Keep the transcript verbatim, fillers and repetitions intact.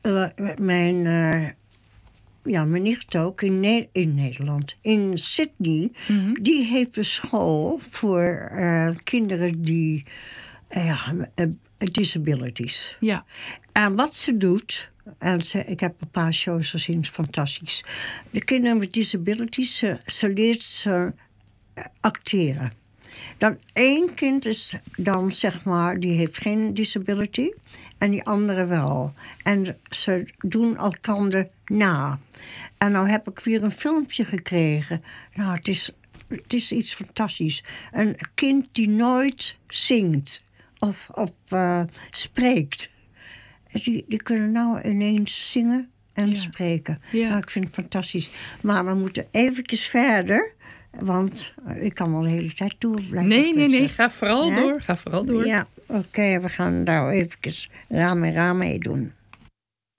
uh, mijn, uh, ja, mijn nicht ook in, ne- in Nederland. In Sydney. Mm-hmm. Die heeft een school voor uh, kinderen die... Uh, uh, disabilities. Ja. En wat ze doet... En ze, ik heb een paar shows gezien, fantastisch. De kinderen met disabilities, ze, ze leert ze acteren. Dan één kind is dan, zeg maar, die heeft geen disability. En die andere wel. En ze doen elkander na. En nou heb ik weer een filmpje gekregen. Nou, het is, het is iets fantastisch. Een kind die nooit zingt of, of uh, spreekt. Die, die kunnen nou ineens zingen en ja. spreken. Ja. Nou, ik vind het fantastisch. Maar we moeten eventjes verder. Want ik kan wel de hele tijd door blijven. Nee, nee, nee. Ga vooral ja? door. Ga vooral door. Ja, oké. Okay, we gaan daar eventjes raam in raam mee doen.